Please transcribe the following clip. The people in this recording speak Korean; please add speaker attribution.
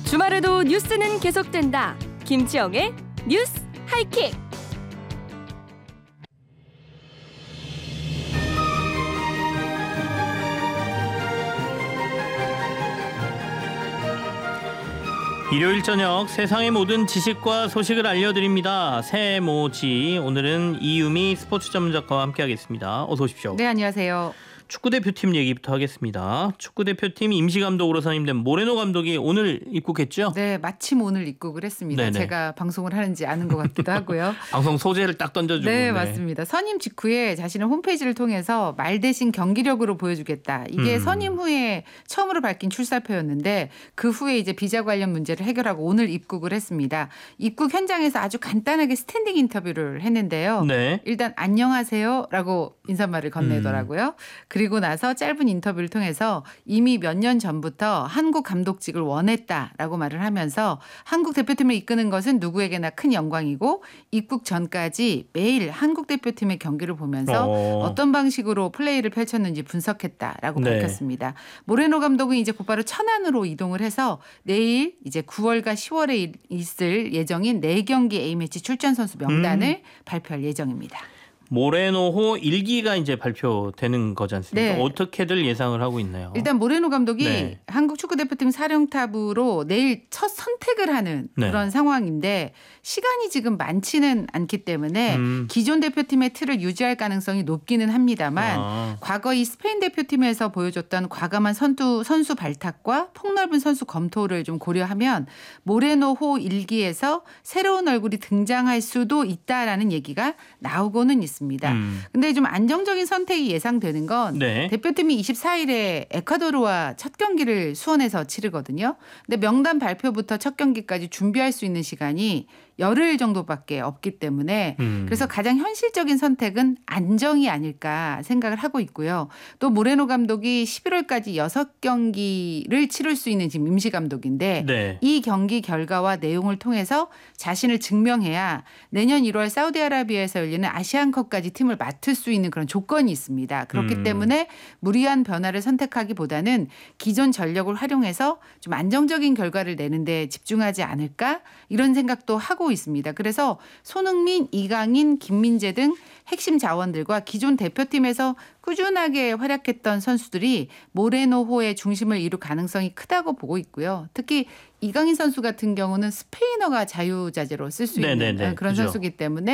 Speaker 1: 주말에도 뉴스는 계속된다. 김치영의 뉴스 하이킥.
Speaker 2: 일요일 저녁 세상의 모든 지식과 소식을 알려드립니다. 새모지, 오늘은 이유미 스포츠 전문작가와 함께하겠습니다. 어서 오십시오.
Speaker 3: 네, 안녕하세요.
Speaker 2: 축구대표팀 얘기부터 하겠습니다. 축구대표팀 임시감독으로 선임된 모레노 감독이 오늘 입국했죠?
Speaker 3: 네, 마침 오늘 입국을 했습니다.
Speaker 2: 네네.
Speaker 3: 제가 방송을 하는지 아는 것 같기도 하고요.
Speaker 2: 방송 소재를 딱 던져주고.
Speaker 3: 네, 맞습니다. 선임 직후에 자신의 홈페이지를 통해서 말 대신 경기력으로 보여주겠다. 이게 선임 후에 처음으로 밝힌 출사표였는데 그 후에 이제 비자 관련 문제를 해결하고 오늘 입국을 했습니다. 입국 현장에서 아주 간단하게 스탠딩 인터뷰를 했는데요.
Speaker 2: 네.
Speaker 3: 일단 안녕하세요라고 인사말을 건네더라고요. 그리고 나서 짧은 인터뷰를 통해서 이미 몇 년 전부터 한국 감독직을 원했다라고 말을 하면서 한국 대표팀을 이끄는 것은 누구에게나 큰 영광이고 입국 전까지 매일 한국 대표팀의 경기를 보면서 어떤 방식으로 플레이를 펼쳤는지 분석했다라고
Speaker 2: 네.
Speaker 3: 밝혔습니다. 모레노 감독은 이제 곧바로 천안으로 이동을 해서 내일 이제 9월과 10월에 있을 예정인 4경기 A매치 출전 선수 명단을 발표할 예정입니다.
Speaker 2: 모레노호 1기가 이제 발표되는 거지 않습니까?
Speaker 3: 네.
Speaker 2: 어떻게들 예상을 하고 있나요?
Speaker 3: 일단 모레노 감독이
Speaker 2: 네.
Speaker 3: 한국 축구대표팀 사령탑으로 내일 첫 선택을 하는
Speaker 2: 네.
Speaker 3: 그런 상황인데 시간이 지금 많지는 않기 때문에 기존 대표팀의 틀을 유지할 가능성이 높기는 합니다만 과거 이 스페인 대표팀에서 보여줬던 과감한 선수 발탁과 폭넓은 선수 검토를 좀 고려하면 모레노호 1기에서 새로운 얼굴이 등장할 수도 있다라는 얘기가 나오고는 있습니다. 근데 좀 안정적인 선택이 예상되는 건
Speaker 2: 네.
Speaker 3: 대표팀이 24일에 에콰도르와 첫 경기를 수원에서 치르거든요. 근데 명단 발표부터 첫 경기까지 준비할 수 있는 시간이 열흘 정도밖에 없기 때문에 그래서 가장 현실적인 선택은 안정이 아닐까 생각을 하고 있고요. 또 모레노 감독이 11월까지 6경기를 치를 수 있는 지금 임시 감독인데
Speaker 2: 네.
Speaker 3: 이 경기 결과와 내용을 통해서 자신을 증명해야 내년 1월 사우디아라비아에서 열리는 아시안컵까지 팀을 맡을 수 있는 그런 조건이 있습니다. 그렇기 때문에 무리한 변화를 선택하기보다는 기존 전력을 활용해서 좀 안정적인 결과를 내는 데 집중하지 않을까 이런 생각도 하고 있습니다. 그래서 손흥민, 이강인, 김민재 등 핵심 자원들과 기존 대표팀에서 꾸준하게 활약했던 선수들이 모레노호의 중심을 이룰 가능성이 크다고 보고 있고요. 특히 이강인 선수 같은 경우는 스페인어가 자유자재로 쓸 수 있는
Speaker 2: 네네네.
Speaker 3: 그런
Speaker 2: 그죠.
Speaker 3: 선수이기 때문에